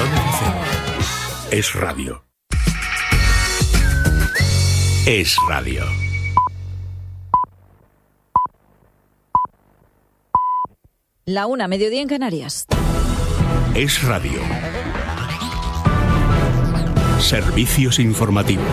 Onda Cero. Es radio. Es radio. La 1, mediodía en Canarias. Es radio. Servicios informativos.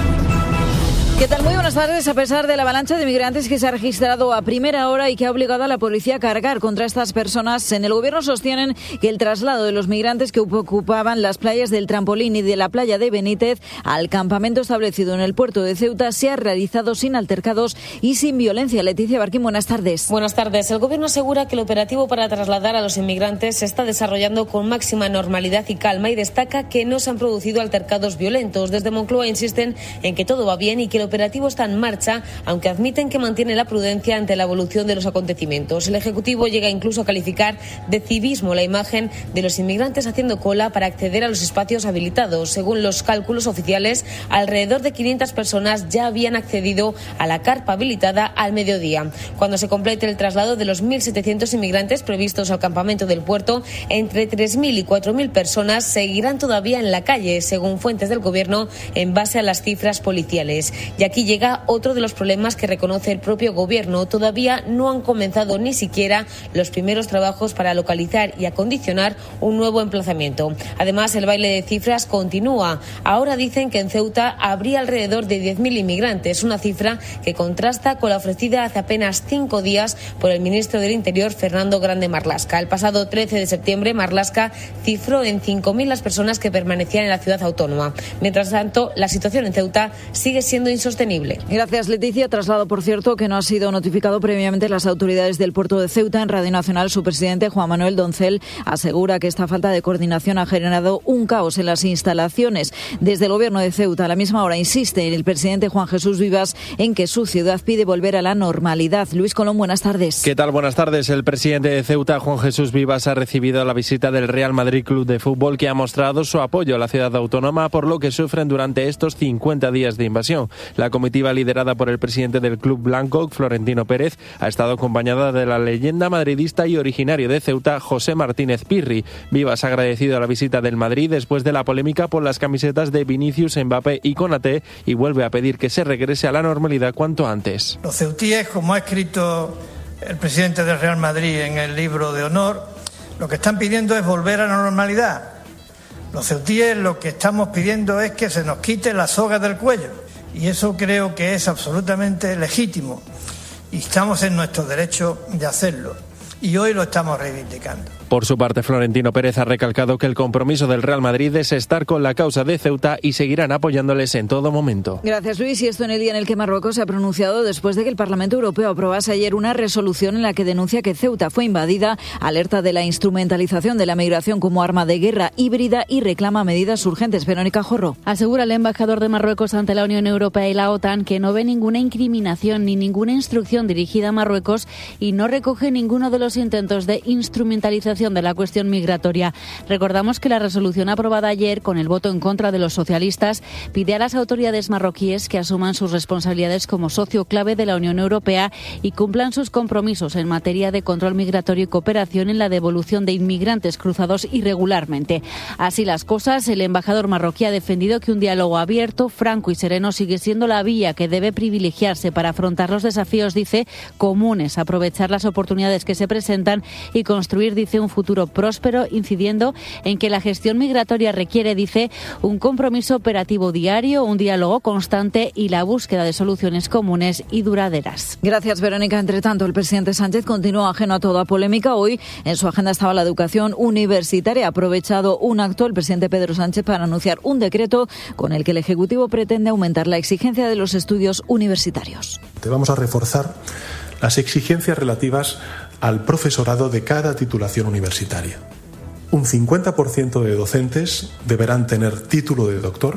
¿Qué tal? Muy buenas tardes. A pesar de la avalancha de migrantes que se ha registrado a primera hora y que ha obligado a la policía a cargar contra estas personas, en el gobierno sostienen que el traslado de los migrantes que ocupaban las playas del Trampolín y de la playa de Benítez al campamento establecido en el puerto de Ceuta se ha realizado sin altercados y sin violencia. Leticia Barquín, buenas tardes. Buenas tardes. El gobierno asegura que el operativo para trasladar a los inmigrantes se está desarrollando con máxima normalidad y calma y destaca que no se han producido altercados violentos. Desde Moncloa insisten en que todo va bien y que el operativo está en marcha, aunque admiten que mantiene la prudencia ante la evolución de los acontecimientos. El Ejecutivo llega incluso a calificar de civismo la imagen de los inmigrantes haciendo cola para acceder a los espacios habilitados. Según los cálculos oficiales, alrededor de 500 personas ya habían accedido a la carpa habilitada al mediodía. Cuando se complete el traslado de los 1.700 inmigrantes previstos al campamento del puerto, entre 3.000 y 4.000 personas seguirán todavía en la calle, según fuentes del Gobierno, en base a las cifras policiales. Y aquí llega otro de los problemas que reconoce el propio Gobierno. Todavía no han comenzado ni siquiera los primeros trabajos para localizar y acondicionar un nuevo emplazamiento. Además, el baile de cifras continúa. Ahora dicen que en Ceuta habría alrededor de 10.000 inmigrantes, una cifra que contrasta con la ofrecida hace apenas 5 días por el ministro del Interior, Fernando Grande Marlaska. El pasado 13 de septiembre, Marlaska cifró en 5.000 las personas que permanecían en la ciudad autónoma. Mientras tanto, la situación en Ceuta sigue siendo insostenible. Gracias, Leticia. Traslado, por cierto, que no ha sido notificado previamente las autoridades del puerto de Ceuta. En Radio Nacional, su presidente, Juan Manuel Doncel, asegura que esta falta de coordinación ha generado un caos en las instalaciones. Desde el Gobierno de Ceuta, a la misma hora, insiste el presidente Juan Jesús Vivas en que su ciudad pide volver a la normalidad. Luis Colón, buenas tardes. ¿Qué tal? Buenas tardes. El presidente de Ceuta, Juan Jesús Vivas, ha recibido la visita del Real Madrid Club de Fútbol, que ha mostrado su apoyo a la ciudad autónoma por lo que sufren durante estos 50 días de invasión. La comitiva liderada por el presidente del club blanco, Florentino Pérez, ha estado acompañada de la leyenda madridista y originario de Ceuta, José Martínez Pirri. Vivas ha agradecido la visita del Madrid después de la polémica por las camisetas de Vinicius, Mbappé y Konaté y vuelve a pedir que se regrese a la normalidad cuanto antes. Los ceutíes, como ha escrito el presidente del Real Madrid en el libro de honor, lo que están pidiendo es volver a la normalidad. Los ceutíes lo que estamos pidiendo es que se nos quite la soga del cuello. Y eso creo que es absolutamente legítimo y estamos en nuestro derecho de hacerlo. Y hoy lo estamos reivindicando. Por su parte, Florentino Pérez ha recalcado que el compromiso del Real Madrid es estar con la causa de Ceuta y seguirán apoyándoles en todo momento. Gracias, Luis. Y esto en el día en el que Marruecos se ha pronunciado después de que el Parlamento Europeo aprobase ayer una resolución en la que denuncia que Ceuta fue invadida, alerta de la instrumentalización de la migración como arma de guerra híbrida y reclama medidas urgentes. Verónica Jorro. Asegura el embajador de Marruecos ante la Unión Europea y la OTAN que no ve ninguna incriminación ni ninguna instrucción dirigida a Marruecos y no recoge ninguno de los intentos de instrumentalización de la cuestión migratoria. Recordamos que la resolución aprobada ayer con el voto en contra de los socialistas pide a las autoridades marroquíes que asuman sus responsabilidades como socio clave de la Unión Europea y cumplan sus compromisos en materia de control migratorio y cooperación en la devolución de inmigrantes cruzados irregularmente. Así las cosas, el embajador marroquí ha defendido que un diálogo abierto, franco y sereno sigue siendo la vía que debe privilegiarse para afrontar los desafíos, dice, comunes, aprovechar las oportunidades que se presentan y construir, dice, un futuro próspero, incidiendo en que la gestión migratoria requiere, dice, un compromiso operativo diario, un diálogo constante y la búsqueda de soluciones comunes y duraderas. Gracias, Verónica. Entre tanto, el presidente Sánchez continúa ajeno a toda polémica. Hoy en su agenda estaba la educación universitaria. Ha aprovechado un acto el presidente Pedro Sánchez para anunciar un decreto con el que el Ejecutivo pretende aumentar la exigencia de los estudios universitarios. Vamos a reforzar las exigencias relativas al profesorado de cada titulación universitaria. Un 50% de docentes deberán tener título de doctor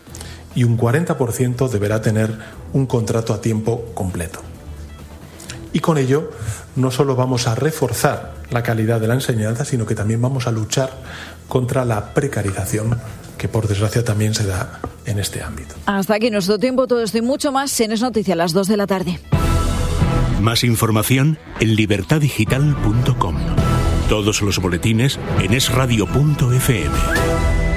y un 40% deberá tener un contrato a tiempo completo. Y con ello no solo vamos a reforzar la calidad de la enseñanza, sino que también vamos a luchar contra la precarización que por desgracia también se da en este ámbito. Hasta aquí nuestro tiempo, todo esto y mucho más en Es Noticia a las 2 de la tarde. Más información en libertadigital.com. Todos los boletines en esradio.fm.